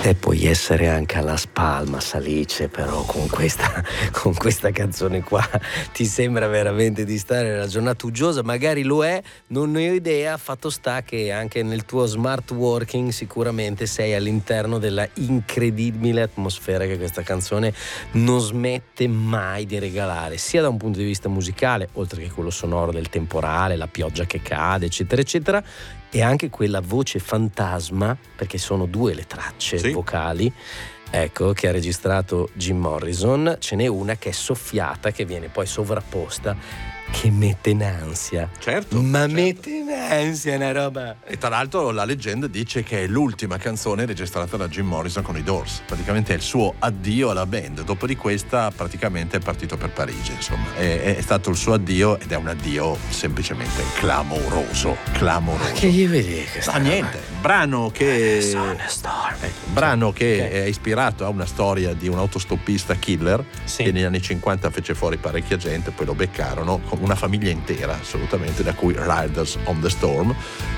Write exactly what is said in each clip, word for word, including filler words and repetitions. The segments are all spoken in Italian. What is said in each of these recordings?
E puoi essere anche alla Palmas, Alice, però con questa, con questa canzone qua ti sembra veramente di stare nella giornata uggiosa. Magari lo è, non ne ho idea. Fatto sta che anche nel tuo smart working sicuramente sei all'interno della incredibile atmosfera che questa canzone non smette mai di regalare, sia da un punto di vista musicale, oltre che quello sonoro del temporale, la pioggia che cade, eccetera eccetera, e anche quella voce fantasma, perché sono due le tracce sì. vocali, ecco, che ha registrato Jim Morrison. Ce n'è una che è soffiata, che viene poi sovrapposta, che mette in ansia. Certo. Ma certo. mette in ansia una roba. E tra l'altro la leggenda dice che è l'ultima canzone registrata da Jim Morrison con i Doors. Praticamente è il suo addio alla band. Dopo di questa praticamente è partito per Parigi, insomma. È, è stato il suo addio ed è un addio semplicemente clamoroso. Clamoroso. Che gli vedi che sta? Ah, niente. Brano che eh, brano che okay. è ispirato a una storia di un autostoppista killer sì. che negli anni cinquanta fece fuori parecchia gente, poi lo beccarono, con una famiglia intera assolutamente, da cui Riders on the Storm.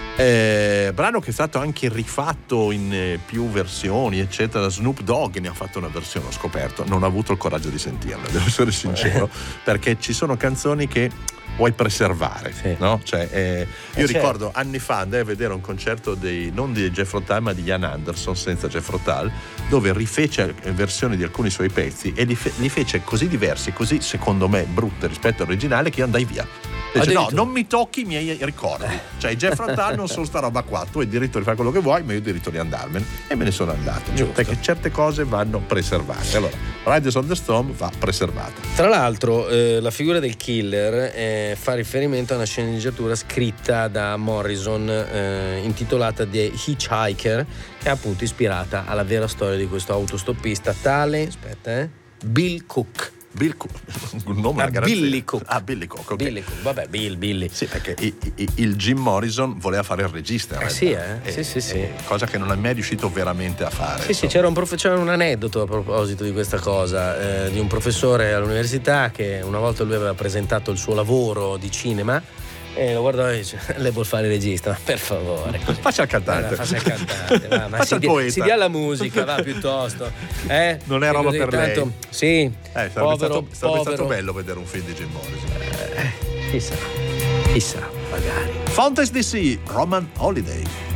Eh, brano che è stato anche rifatto in eh, più versioni eccetera. Snoop Dogg ne ha fatto una versione, ho scoperto, non ho avuto il coraggio di sentirla, devo essere sincero, perché ci sono canzoni che vuoi preservare, sì. no? Cioè, eh, io eh ricordo certo. anni fa andai a vedere un concerto dei, non di Jethro Tull ma di Ian Anderson senza Jethro Tull, dove rifece versioni di alcuni suoi pezzi e li, fe- li fece così diversi, così secondo me brutte rispetto all'originale, che io andai via. Dice, no, non mi tocchi i miei ricordi, cioè i Jethro Tull non sono sta roba qua, tu hai il diritto di fare quello che vuoi, ma io ho il diritto di andarmene, e me ne sono andato. Cioè, perché certe cose vanno preservate. Allora, Riders on the Storm va preservata. Tra l'altro eh, la figura del killer eh, fa riferimento a una sceneggiatura scritta da Morrison eh, intitolata The Hitchhiker, che è appunto ispirata alla vera storia di questo autostoppista tale, aspetta eh, Bill Cook. Bill Cook, un nome ah, Billy Cook. Ah, Billy Cook, okay. Billy Cook, vabbè, Bill, Billy. Sì, perché il, il, il Jim Morrison voleva fare il regista. Eh sì, eh? E, sì, sì, sì. Cosa che non è mai riuscito veramente a fare. Sì, insomma. sì, c'era un, prof- c'era un aneddoto a proposito di questa cosa, eh, di un professore all'università che una volta lui aveva presentato il suo lavoro di cinema. E lo guardò e dice: lei vuol fare il regista, ma per favore. Faccia il cantante. Faccia il cantante, va, ma Faccia si, il dia, poeta. si dia la musica, va piuttosto. Eh? Non è roba per tanto, lei. Sì. Eh, sarebbe, povero, stato, sarebbe povero. stato bello vedere un film di Jim Morrison. Eh, chissà, chissà, magari. Fountains D C, Roman Holiday.